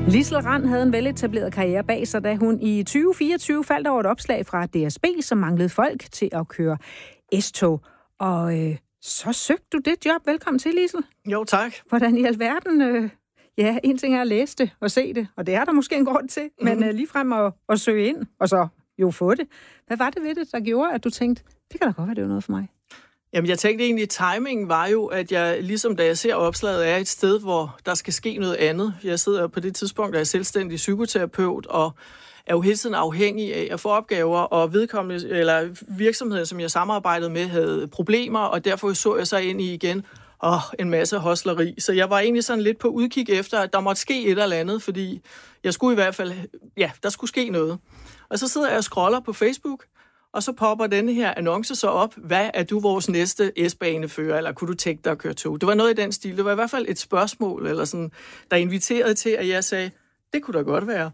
Liesl Rand havde en veletableret karriere bag sig, da hun i 2024 faldt over et opslag fra DSB, som manglede folk til at køre S-tog. Og så søgte du det job. Velkommen til, Liesl. Jo, tak. Hvordan i alverden... Ja, en ting er at læse det og se det, og det er der måske en grund til, men ligefrem at søge ind, og så jo få det. Hvad var det ved det, der gjorde, at du tænkte, det kan da godt være, det var noget for mig? Jamen, jeg tænkte egentlig, timingen var jo, at jeg, ligesom da jeg ser opslaget, er et sted, hvor der skal ske noget andet. Jeg sidder på det tidspunkt, der er selvstændig psykoterapeut, og er jo hele tiden afhængig af at få opgaver, og vedkommende, eller virksomheder, som jeg samarbejdede med, havde problemer, og derfor så jeg så ind i igen, en masse hostleri. Så jeg var egentlig sådan lidt på udkig efter, at der måtte ske et eller andet, fordi jeg skulle i hvert fald, der skulle ske noget. Og så sidder jeg og scroller på Facebook, og så popper denne her annonce så op, hvad er du vores næste S-banefører, eller kunne du tænke dig at køre tog? Det var noget i den stil. Det var i hvert fald et spørgsmål, eller sådan, der inviterede til, at jeg sagde, det kunne da godt være.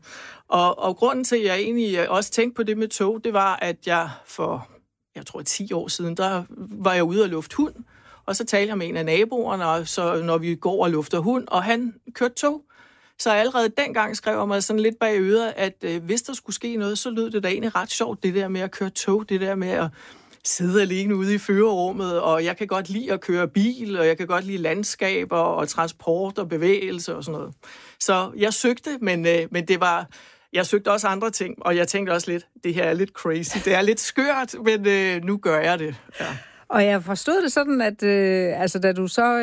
Og grunden til, at jeg egentlig også tænkte på det med tog, det var, at jeg for, 10 år siden, der var jeg ude og lufte hund, og så talte jeg med en af naboerne, og så når vi går og lufter hund, og han kørte tog. Så allerede dengang skrev jeg mig sådan lidt bag øret, at hvis der skulle ske noget, så lød det da egentlig ret sjovt, det der med at køre tog, det der med at sidde alene ude i førerrummet, og jeg kan godt lide at køre bil, og jeg kan godt lide landskaber og transport og bevægelse og sådan noget. Så jeg søgte, men det var... Jeg søgte også andre ting, og jeg tænkte også lidt, det her er lidt crazy, det er lidt skørt, men nu gør jeg det. Ja. Og jeg forstod det sådan, at da du så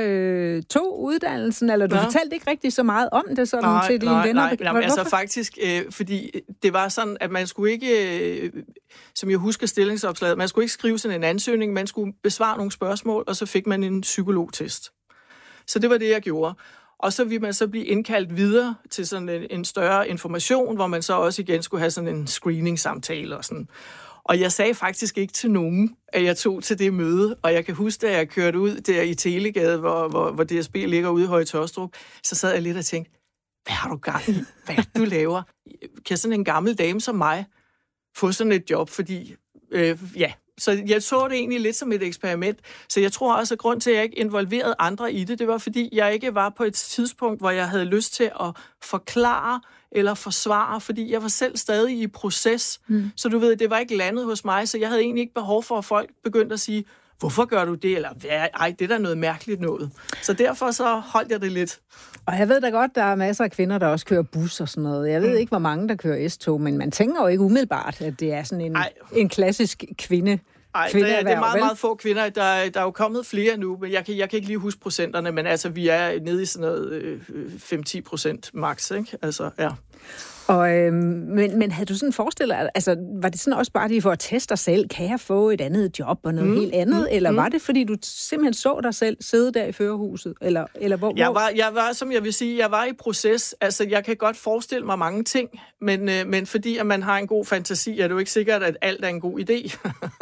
tog uddannelsen, eller du fortalte ikke rigtig så meget om det sådan til dine venner? Nej, altså faktisk, fordi det var sådan, at man skulle ikke, som jeg husker stillingsopslaget, man skulle ikke skrive sådan en ansøgning, man skulle besvare nogle spørgsmål, og så fik man en psykologtest. Så det var det, jeg gjorde. Og så ville man så blive indkaldt videre til sådan en større information, hvor man så også igen skulle have sådan en screening-samtale og sådan. Og jeg sagde faktisk ikke til nogen, at jeg tog til det møde. Og jeg kan huske, da jeg kørte ud der i Telegade, hvor DSB ligger ude i Høje Taastrup, så sad jeg lidt og tænkte, hvad har du gang i? Hvad du laver? Kan sådan en gammel dame som mig få sådan et job? Fordi, Så jeg så det egentlig lidt som et eksperiment. Så jeg tror også, at grund til, at jeg ikke involverede andre i det, det var, fordi jeg ikke var på et tidspunkt, hvor jeg havde lyst til at forklare eller forsvare, fordi jeg var selv stadig i proces. Så du ved, det var ikke landet hos mig, så jeg havde egentlig ikke behov for, at folk begyndte at sige, hvorfor gør du det? Eller, ej, det er da noget mærkeligt noget. Så derfor så holdt jeg det lidt. Og jeg ved da godt, der er masser af kvinder, der også kører bus og sådan noget. Jeg ved ikke, hvor mange, der kører S-tog, men man tænker jo ikke umiddelbart, at det er sådan en klassisk kvinde. Nej, det er meget, meget få kvinder. Der er jo kommet flere nu, men jeg kan ikke lige huske procenterne, men altså, vi er nede i sådan noget 5-10% max, ikke? Altså, ja. Og, men havde du sådan forestillet, altså var det sådan også bare lige for at teste dig selv, kan jeg få et andet job og noget helt andet, eller var det fordi du simpelthen så dig selv sidde der i førerhuset, eller hvor? Jeg var, som jeg vil sige, jeg var i proces, altså jeg kan godt forestille mig mange ting, men fordi at man har en god fantasi, er det jo ikke sikkert, at alt er en god idé.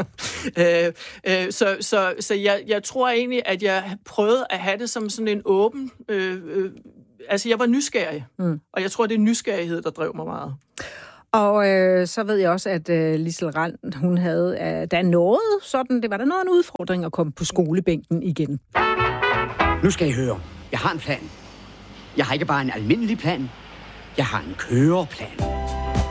Så jeg tror egentlig, at jeg prøvede at have det som sådan en åben... Altså, jeg var nysgerrig, og jeg tror, det er nysgerrighed, der drev mig meget. Og så ved jeg også, at Liesl Rand, hun havde der noget sådan, det var der noget en udfordring at komme på skolebænken igen. Nu skal I høre, jeg har en plan. Jeg har ikke bare en almindelig plan, jeg har en køreplan.